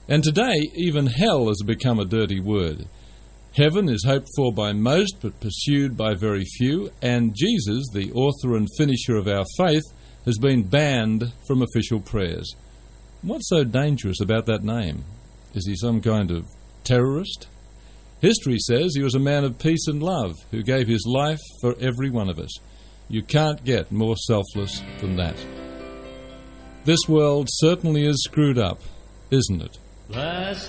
And today, even hell has become a dirty word. Heaven is hoped for by most, but pursued by very few, and Jesus, the author and finisher of our faith, has been banned from official prayers. What's so dangerous about that name? Is he some kind of terrorist? History says he was a man of peace and love who gave his life for every one of us. You can't get more selfless than that. This world certainly is screwed up, isn't it?